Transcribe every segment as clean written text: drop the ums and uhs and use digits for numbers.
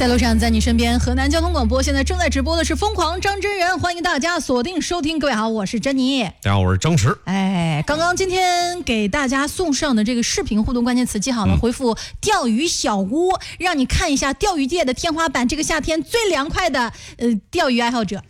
在路上，在你身边，河南交通广播现在正在直播的是疯狂张真人，欢迎大家锁定收听。各位好，我是珍妮。 大家好，我是张弛。 刚刚今天给大家送上的这个视频互动关键词记好了，回复钓鱼小屋，让你看一下钓鱼界的天花板，这个夏天最凉快的钓鱼爱好者。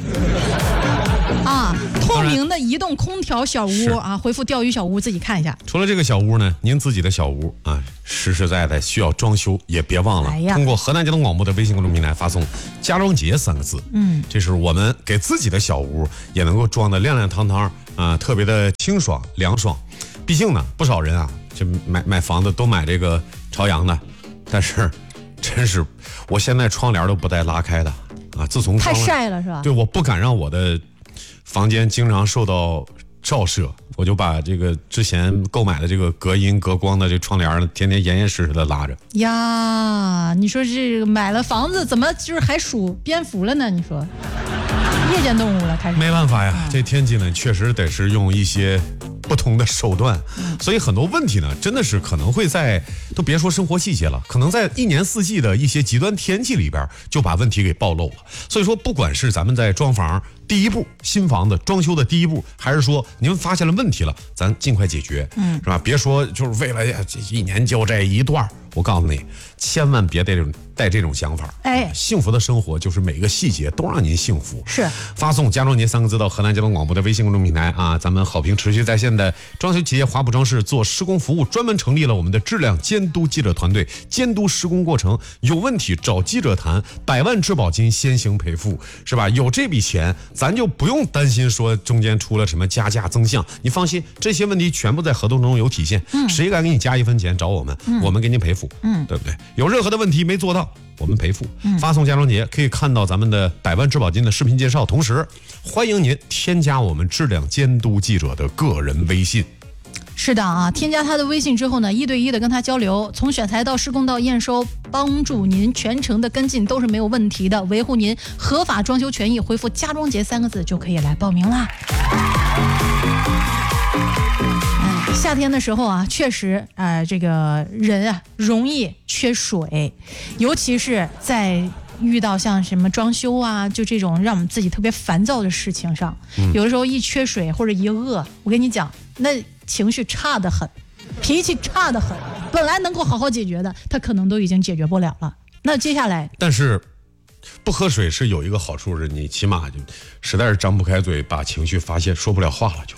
透明的移动空调小屋啊，回复钓鱼小屋自己看一下。 除了这个小屋呢，您自己的小屋啊，实实在在需要装修，也别忘了通过河南交通广播的微信公众平台发送“家装节”3个字。这是我们给自己的小屋也能够装得亮亮堂堂啊，特别的清爽凉爽。毕竟呢，不少人啊，就买房子都买这个朝阳的，但是真是我现在窗帘都不带拉开的啊，自从太晒了是吧？ 对，我不敢让我的房间经常受到照射，我就把这个之前购买的这个隔音隔光的这窗帘天天严严实实的拉着。 呀，你说这个买了房子怎么就是还属蝙蝠了呢？你说夜间动物了开始。 没办法呀，这天气呢确实得是用一些不同的手段，所以很多问题呢真的是可能会在都别说生活细节了，可能在一年四季的一些极端天气里边就把问题给暴露了。所以说不管是咱们在装房第一步，新房子装修的第一步，还是说您发现了问题了，咱尽快解决，是吧？别说就是为了这一年就这一段，我告诉你，千万别带这种想法。幸福的生活就是每个细节都让您幸福。 是， 发送“家装节”3个字到河南交通广播的微信公众平台啊，咱们好评持续在线的装修企业华普装饰做施工服务，专门成立了我们的质量监督记者团队，监督施工过程，有问题找记者谈，100万质保金先行赔付，是吧？有这笔钱，咱就不用担心说中间出了什么加价增项，你放心，这些问题全部在合同中有体现。谁敢给你加1分钱找我们，我们给你赔付，对不对？有任何的问题没做到，我们赔付。发送“家装节”可以看到咱们的100万质保金的视频介绍，同时欢迎您添加我们质量监督记者的个人微信。 是的啊，添加他的微信之后呢，1对1的跟他交流，从选材到施工到验收，帮助您全程的跟进都是没有问题的，维护您合法装修权益。回复“家装节”3个字就可以来报名啦。夏天的时候啊，确实这个人啊容易缺水，尤其是在遇到像什么装修啊，就这种让我们自己特别烦躁的事情上，有的时候一缺水或者一饿，我跟你讲，那情绪差得很，脾气差得很，本来能够好好解决的，他可能都已经解决不了了。那接下来，但是不喝水是有一个好处，是你起码就实在是张不开嘴，把情绪发泄，说不了话了就。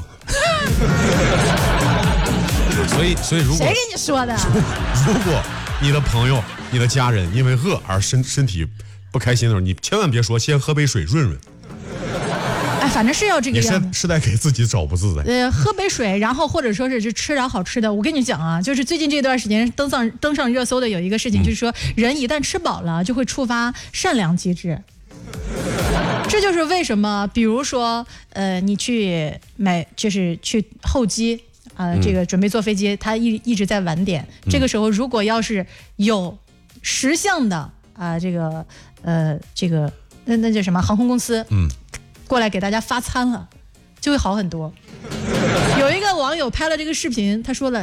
所以如果谁跟你说的？ 如果你的朋友、你的家人因为饿而身体不开心的时候，你千万别说先喝杯水润润。 反正是要这个样子。 你是在给自己找不自在。 喝杯水，然后或者说是吃点好吃的。我跟你讲啊，就是最近这段时间登上热搜的有一个事情，就是说人一旦吃饱了，就会触发善良机制。这就是为什么，比如说你去就是去候机。这个准备坐飞机，他一直在晚点。这个时候，如果要是有10项的那叫什么航空公司，过来给大家发餐了，就会好很多。有一个网友拍了这个视频，他说了：“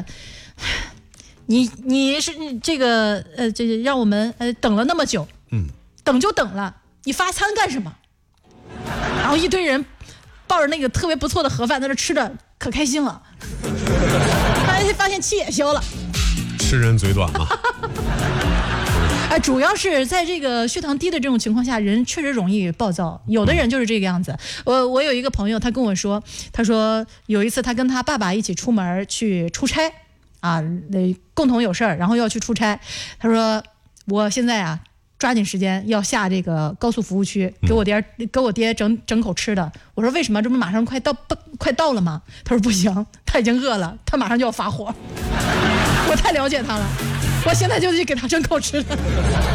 你是这个这让我们等了那么久，等就等了，你发餐干什么？”然后一堆人抱着那个特别不错的盒饭在这吃的可开心了，发现气也消了。 吃人嘴短嘛。 主要是在这个血糖低的这种情况下，人确实容易暴躁，有的人就是这个样子。我有一个朋友，他跟我说，他说有一次他跟他爸爸一起出门去出差啊，共同有事儿，然后要去出差。他说我现在啊抓紧时间要下这个高速服务区，给我爹整口吃的。我说为什么？这不马上快到了吗？他说不行，他已经饿了，他马上就要发火。我太了解他了，我现在就去给他整口吃的。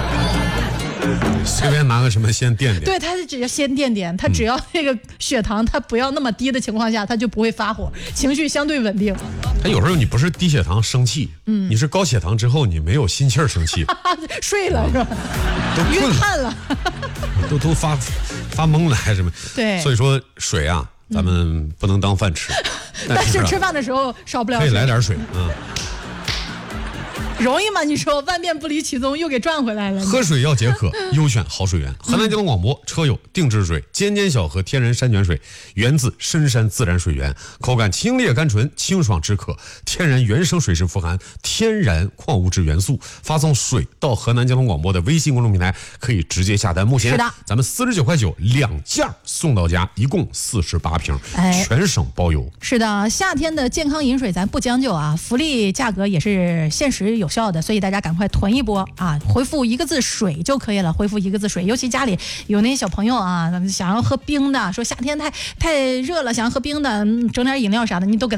随便拿个什么先垫垫。 对，他只要先垫垫，他只要那个血糖他不要那么低的情况下，他就不会发火，情绪相对稳定。 他有时候你不是低血糖生气，你是高血糖之后你没有心气儿生气， 睡了是吧？ 都晕汗了， 都发懵了还是什么？ 对， 所以说水啊，咱们不能当饭吃， 但是吃饭的时候少不了水，可以来点水啊。 容易吗？你说万变不离其宗，又给赚回来了。 喝水要解渴，优选好水源。河南交通广播车友定制水，尖尖小河天然山泉水，源自深山自然水源，口感清冽甘纯，清爽止渴，天然原生水质富含天然矿物质元素。发送水到河南交通广播的微信公众平台，可以直接下单。目前是的， 咱们49.9块2件送到家，一共48瓶，全省包邮。 是的，夏天的健康饮水咱不将就啊，福利价格也是限时有效的，所以大家赶快囤一波啊！回复一个字水就可以了，回复一个字水。尤其家里有那些小朋友啊，想要喝冰的，说夏天太热了，想要喝冰的，整点饮料啥的，你都给他